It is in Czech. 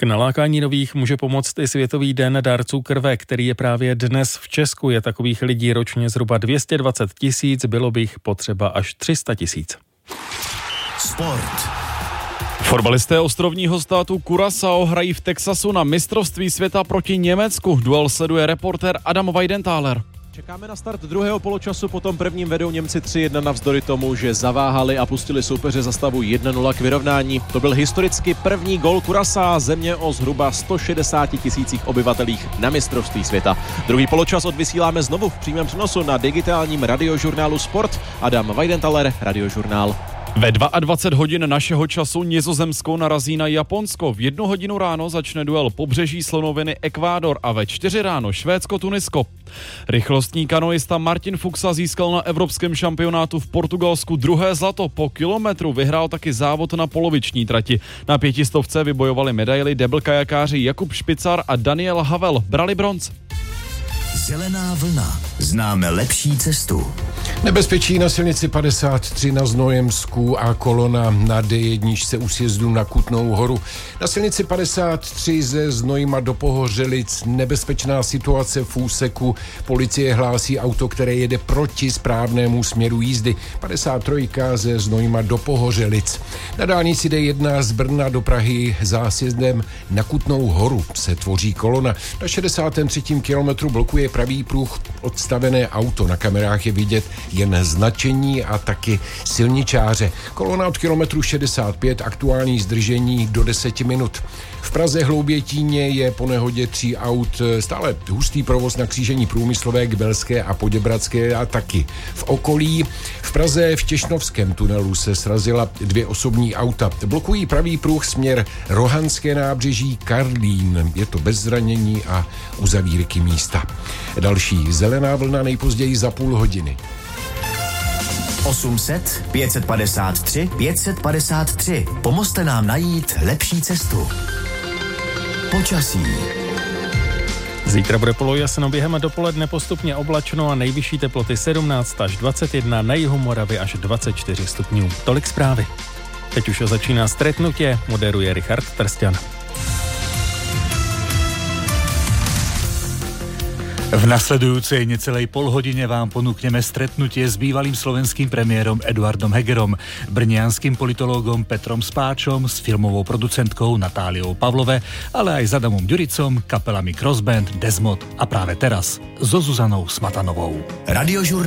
K nalákání nových může pomoct i Světový den dárců krve, který je právě dnes v Česku. Je takových lidí ročně zhruba 220 000, bylo by jich potřeba až 300 000. Sport. Fotbalisté ostrovního státu Curaçao hrají v Texasu na mistrovství světa proti Německu. Duel sleduje reportér Adam Weidenthaler. Čekáme na start druhého poločasu, po tom prvním vedou Němci 3-1 navzdory tomu, že zaváhali a pustili soupeře za stavu 1-0 k vyrovnání. To byl historicky první gól Curaçao, země o zhruba 160 000 obyvatelích na mistrovství světa. Druhý poločas odvysíláme znovu v přímém přenosu na digitálním radiožurnálu Sport. Adam Weidenthaler, Radiožurnál. Ve 22 hodin našeho času Nizozemsko narazí na Japonsko. V 1 hodinu ráno začne duel Pobřeží slonoviny Ekvádor a ve 4 ráno Švédsko-Tunisko. Rychlostní kanoista Martin Fuxa získal na evropském šampionátu v Portugalsku 2. zlato. Po kilometru vyhrál taky závod na poloviční trati. Na 500 vybojovali medaili debelkajakáři Jakub Špicar a Daniel Havel. Brali bronz. Zelená vlna. Známe lepší cestu. Nebezpečí na silnici 53 na Znojemsku a kolona na D1 u sjezdu na Kutnou Horu. Na silnici 53 ze Znojma do Pohořelic nebezpečná situace v úseku. Policie hlásí auto, které jede proti správnému směru jízdy. 53 ze Znojma do Pohořelic. Na dálnici D1 z Brna do Prahy za sjezdem na Kutnou Horu se tvoří kolona. Na 63. kilometru blokuje pravý pruh odstavené auto. Na kamerách je vidět jen značení a taky silničáře. Kolona od kilometru 65, aktuální zdržení do 10 minut. V Praze Hloubětíně je po nehodě 3 aut stále hustý provoz na křížení Průmyslové, Kbelské a Poděbradské a taky v okolí. V Praze v Těšnovském tunelu se srazila 2 osobní auta. Blokují pravý pruh směr Rohanské nábřeží Karlín. Je to bez zranění a uzavírky místa. Další zelená vlna nejpozději za půl hodiny. 800 553 553. Pomozte nám najít lepší cestu. Počasí. Zítra bude polojasno, během dopoledne postupně oblačno a nejvyšší teploty 17 až 21, na jihu Moravy až 24 stupňů. Tolik zprávy. Teď už začíná stretnutě, moderuje Richard Trsťan. V nasledujúcej necelej polhodine vám ponúkneme stretnutie s bývalým slovenským premiérom Eduardom Hegerom, brnianským politológom Petrom Spáčom, s filmovou producentkou Natáliou Pavlové, ale aj s Adamom Ďuricom, kapelami Crossband, Desmod a práve teraz so Zuzanou Smatanovou.